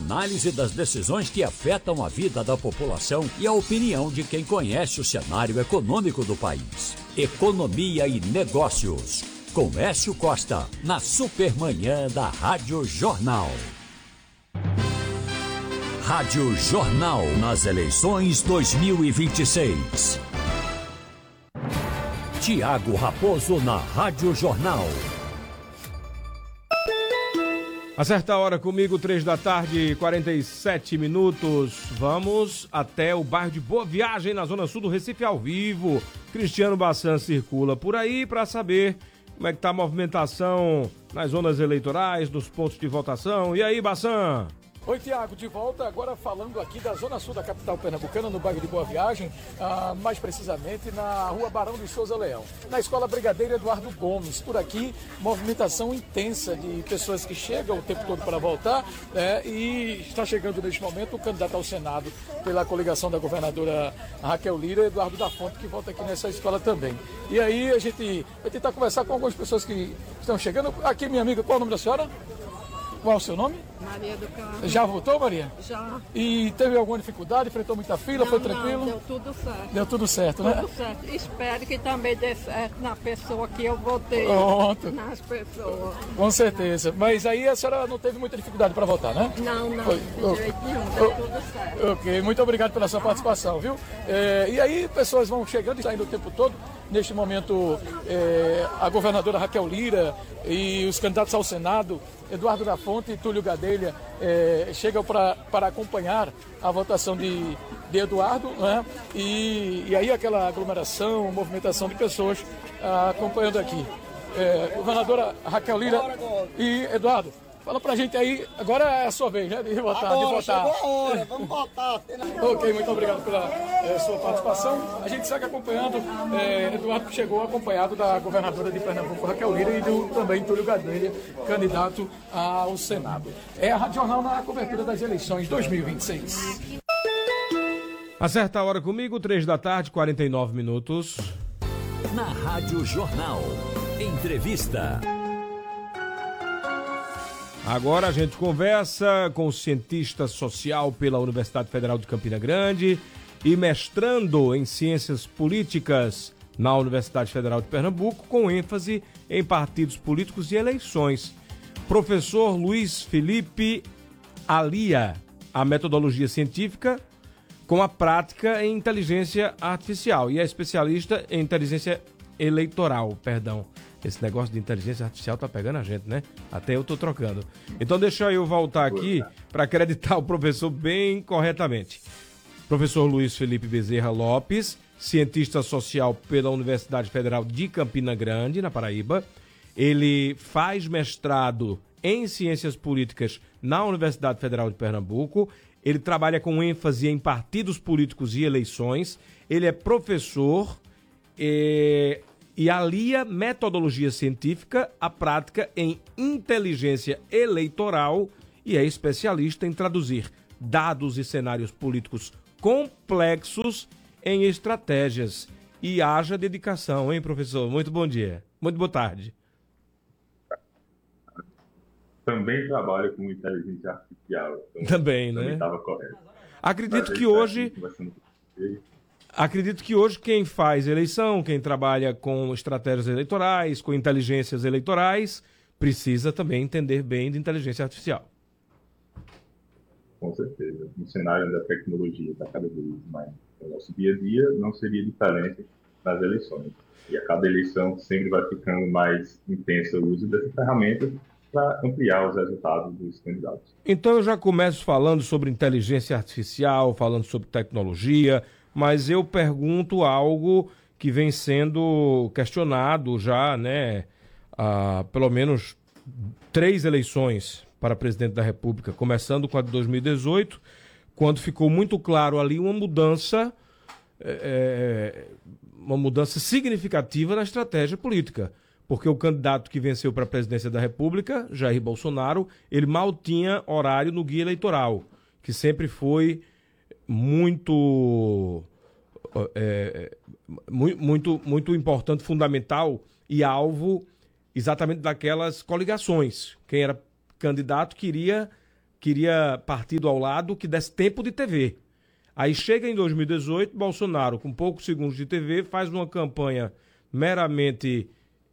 análise das decisões que afetam a vida da população e a opinião de quem conhece o cenário econômico do país. Economia e Negócios, com Écio Costa, na Supermanhã da Rádio Jornal. Rádio Jornal nas eleições 2026. Tiago Raposo na Rádio Jornal. Acerta a hora comigo, 3h, 47 minutos. Vamos até o bairro de Boa Viagem, na zona sul do Recife, ao vivo. Cristiano Bassan circula por aí para saber como é que tá a movimentação nas zonas eleitorais, nos pontos de votação. E aí, Bassan? Oi, Tiago, de volta agora falando aqui da zona sul da capital pernambucana, no bairro de Boa Viagem, mais precisamente na rua Barão de Souza Leão, na Escola Brigadeiro Eduardo Gomes. Por aqui, movimentação intensa de pessoas que chegam o tempo todo para votar, e está chegando neste momento o candidato ao Senado pela coligação da governadora Raquel Lira, Eduardo da Fonte, que volta aqui nessa escola também. E aí a gente vai tentar conversar com algumas pessoas que estão chegando. Aqui, minha amiga, qual é o nome da senhora? Qual é o seu nome? Maria do Carmo. Já votou, Maria? Já. E teve alguma dificuldade? Enfrentou muita fila? Foi tranquilo? Não, deu tudo certo. Deu tudo certo, né? Tudo certo. Espero que também dê certo na pessoa que eu votei. Pronto. Nas pessoas. Com certeza. Mas aí a senhora não teve muita dificuldade para votar, né? Não, Foi. de jeito nenhum. Deu tudo certo. Ok, muito obrigado pela sua participação, viu? E aí, pessoas vão chegando e saindo o tempo todo. Neste momento, a governadora Raquel Lira e os candidatos ao Senado, Eduardo da Fonte e Túlio Gadelha, chegam para acompanhar a votação de Eduardo, né? E aí aquela aglomeração, movimentação de pessoas acompanhando aqui. Governadora Raquel Lira e Eduardo, fala pra gente aí, agora é a sua vez, né, de votar. Agora, chegou a hora, vamos votar. Ok, muito obrigado pela sua participação. A gente segue acompanhando, Eduardo que chegou acompanhado da governadora de Pernambuco, Raquel Lira, e também Túlio Gadelha, candidato ao Senado. É a Rádio Jornal na cobertura das eleições 2026. Acerta a hora comigo, 3h, 49 minutos. Na Rádio Jornal, entrevista. Agora a gente conversa com o cientista social pela Universidade Federal de Campina Grande e mestrando em Ciências Políticas na Universidade Federal de Pernambuco, com ênfase em partidos políticos e eleições. Professor Luiz Felipe alia a metodologia científica com a prática em inteligência artificial e é especialista em inteligência eleitoral, Esse negócio de inteligência artificial tá pegando a gente, né? Até eu tô trocando. Então deixa eu voltar aqui para acreditar o professor bem corretamente. Professor Luiz Felipe Bezerra Lopes, cientista social pela Universidade Federal de Campina Grande, na Paraíba. Ele faz mestrado em Ciências Políticas na Universidade Federal de Pernambuco. Ele trabalha com ênfase em partidos políticos e eleições. Ele é professor e alia metodologia científica à prática em inteligência eleitoral e é especialista em traduzir dados e cenários políticos complexos em estratégias. E haja dedicação, hein, professor? Muito bom dia. Muito boa tarde. Também trabalho com inteligência artificial. Então também, né? Estava correto. Acredito que hoje quem faz eleição, quem trabalha com estratégias eleitorais, com inteligências eleitorais, precisa também entender bem de inteligência artificial. Com certeza. No cenário da tecnologia está cada vez mais. O nosso dia a dia não seria diferente nas eleições. E a cada eleição sempre vai ficando mais intenso o uso dessa ferramenta para ampliar os resultados dos candidatos. Então eu já começo falando sobre inteligência artificial, falando sobre tecnologia, mas eu pergunto algo que vem sendo questionado já, né, há pelo menos 3 eleições para presidente da República, começando com a de 2018, quando ficou muito claro ali uma mudança significativa na estratégia política, porque o candidato que venceu para a presidência da República, Jair Bolsonaro, ele mal tinha horário no guia eleitoral, que sempre foi muito importante, fundamental e alvo exatamente daquelas coligações. Quem era candidato queria queria partido ao lado que desse tempo de TV. Aí chega em 2018, Bolsonaro, com poucos segundos de TV, faz uma campanha meramente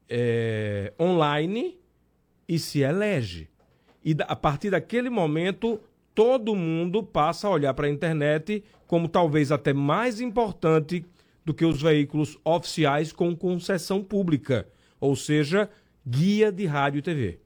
online e se elege. E a partir daquele momento, todo mundo passa a olhar para a internet como talvez até mais importante do que os veículos oficiais com concessão pública, ou seja, guia de rádio e TV.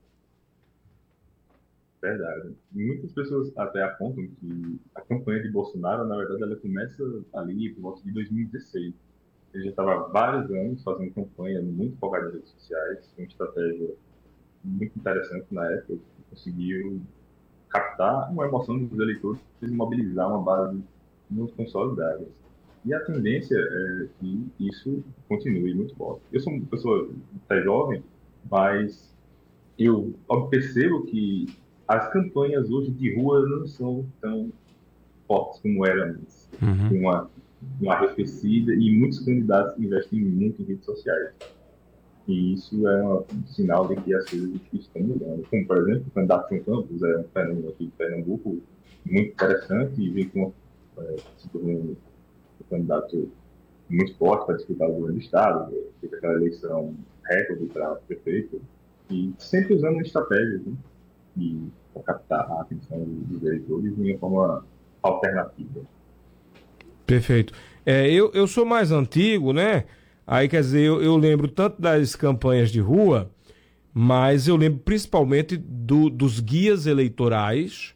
Verdade. Muitas pessoas até apontam que a campanha de Bolsonaro, na verdade, ela começa ali por volta de 2016. Ele já estava há vários anos fazendo campanha muito focada nas redes sociais, uma estratégia muito interessante na época, que conseguiu captar uma emoção dos eleitores e mobilizar uma base muito consolidada. E a tendência é que isso continue muito forte. Eu sou uma pessoa até jovem, mas eu percebo que as campanhas hoje de rua não são tão fortes como eram antes. Uma arrefecida e muitos candidatos investem muito em redes sociais. E isso é um sinal de que as coisas estão mudando. Como, por exemplo, o candidato João Campos é um fenômeno aqui de Pernambuco muito interessante e vem com se tornou um candidato muito forte para disputar o governo do Estado, teve aquela eleição recorde para prefeito, e sempre usando estratégias, né, para captar a atenção dos eleitores de uma forma alternativa. Perfeito. Eu sou mais antigo, né? Aí, quer dizer, eu lembro tanto das campanhas de rua, mas eu lembro principalmente dos guias eleitorais,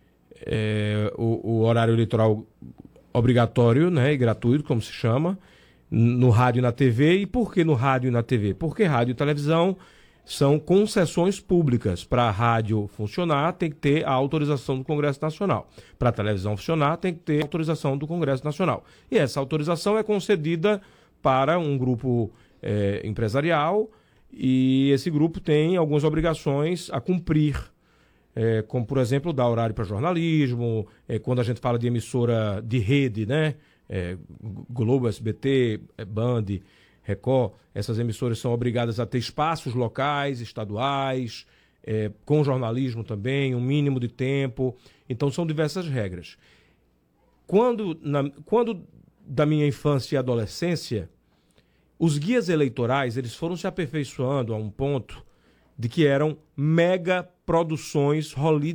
o horário eleitoral obrigatório, né, e gratuito, como se chama, no rádio e na TV. E por que no rádio e na TV? Porque rádio e televisão são concessões públicas. Para a rádio funcionar, tem que ter a autorização do Congresso Nacional. Para a televisão funcionar, tem que ter a autorização do Congresso Nacional. E essa autorização é concedida para um grupo empresarial, e esse grupo tem algumas obrigações a cumprir, como, por exemplo, dar horário para jornalismo, quando a gente fala de emissora de rede, né? Globo, SBT, Band, Record, essas emissoras são obrigadas a ter espaços locais, estaduais, com jornalismo também, um mínimo de tempo. Então, são diversas regras. Quando da minha infância e adolescência, os guias eleitorais eles foram se aperfeiçoando a um ponto de que eram mega produções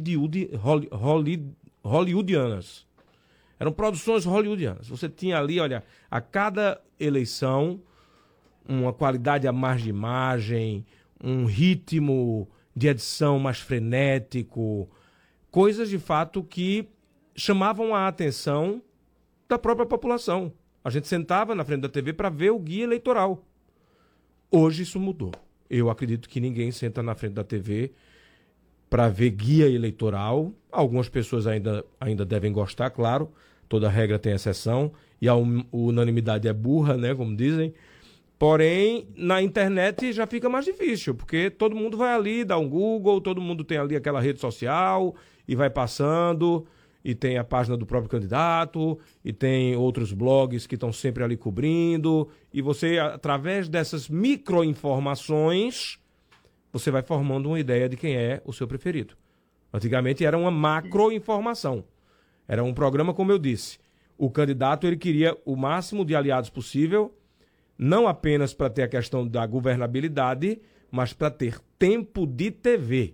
hollywoodianas. Eram produções hollywoodianas. Você tinha ali, olha, a cada eleição, uma qualidade a mais de imagem, um ritmo de edição mais frenético, coisas de fato que chamavam a atenção da própria população. A gente sentava na frente da TV para ver o guia eleitoral. Hoje isso mudou. Eu acredito que ninguém senta na frente da TV para ver guia eleitoral. Algumas pessoas ainda devem gostar, claro. Toda regra tem exceção. E a unanimidade é burra, né, como dizem. Porém, na internet já fica mais difícil, porque todo mundo vai ali, dá um Google, todo mundo tem ali aquela rede social e vai passando, e tem a página do próprio candidato, e tem outros blogs que estão sempre ali cobrindo, e você, através dessas microinformações, você vai formando uma ideia de quem é o seu preferido. Antigamente era uma macroinformação. Era um programa, como eu disse, o candidato ele queria o máximo de aliados possível, não apenas para ter a questão da governabilidade, mas para ter tempo de TV.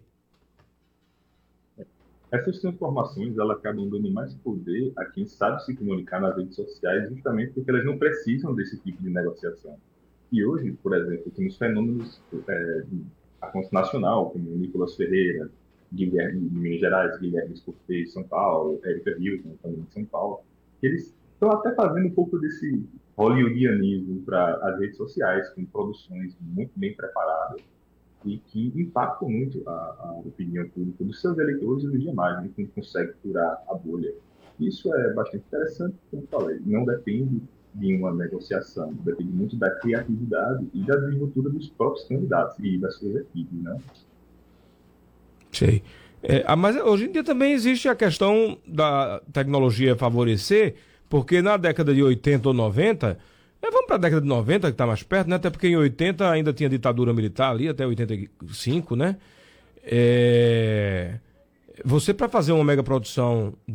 Essas transformações elas acabam dando mais poder a quem sabe se comunicar nas redes sociais, justamente porque elas não precisam desse tipo de negociação. E hoje, por exemplo, temos fenômenos a ponto nacional, como Nicolas Ferreira, Guilherme de Minas Gerais, Guilherme Cortez de São Paulo, Érica Hilton, também de São Paulo. Eles estão até fazendo um pouco desse hollywoodianismo para as redes sociais, com produções muito bem preparadas e que impactam muito a opinião pública dos seus eleitores e dos demais, né, que não consegue furar a bolha. Isso é bastante interessante, como eu falei, não depende de uma negociação, depende muito da criatividade e da desenvoltura dos próprios candidatos e das suas equipes, né? Sei. Mas hoje em dia também existe a questão da tecnologia favorecer, porque na década de 80 ou 90, vamos para a década de 90, que está mais perto, né? Até porque em 80 ainda tinha ditadura militar ali, até 85, né? Você, para fazer uma mega produção